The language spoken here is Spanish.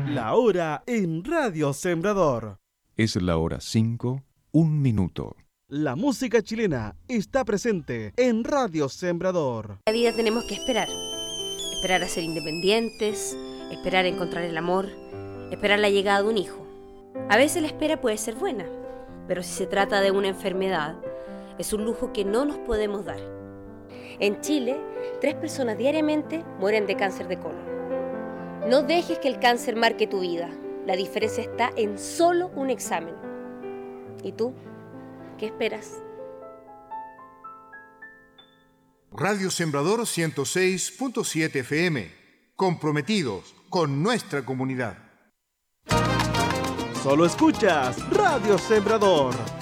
La hora en Radio Sembrador. Es la hora 5, 1 minuto. La música chilena está presente en Radio Sembrador. En la vida tenemos que esperar. Esperar a ser independientes, esperar a encontrar el amor, esperar la llegada de un hijo. A veces la espera puede ser buena, pero si se trata de una enfermedad, es un lujo que no nos podemos dar. En Chile, 3 personas diariamente mueren de cáncer de colon. No dejes que el cáncer marque tu vida. La diferencia está en solo un examen. ¿Y tú? ¿Qué esperas? Radio Sembrador 106.7 FM. Comprometidos con nuestra comunidad. Solo escuchas Radio Sembrador.